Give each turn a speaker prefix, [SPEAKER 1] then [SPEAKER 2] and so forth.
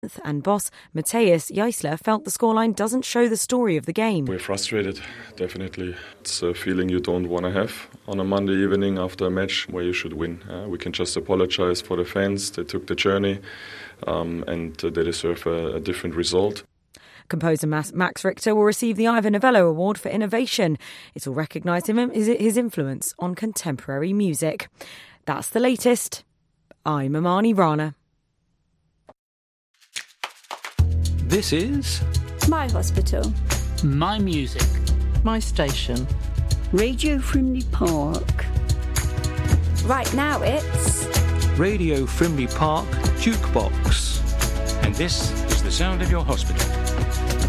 [SPEAKER 1] And boss Matthias Jaissler felt the scoreline doesn't show the story of the game.
[SPEAKER 2] We're frustrated, definitely. It's a feeling you don't want to have on a Monday evening after a match where you should win. We can just apologize for the fans. They took the journey and they deserve a different result.
[SPEAKER 1] Composer Max Richter will receive the Ivor Novello Award for Innovation. It will recognise his influence on contemporary music. That's the latest. I'm Amani Rana.
[SPEAKER 3] This is
[SPEAKER 4] My Hospital.
[SPEAKER 3] My Music.
[SPEAKER 5] My Station.
[SPEAKER 6] Radio Frimley Park.
[SPEAKER 4] Right now it's
[SPEAKER 3] Radio Frimley Park Jukebox.
[SPEAKER 7] And this is the sound of your hospital.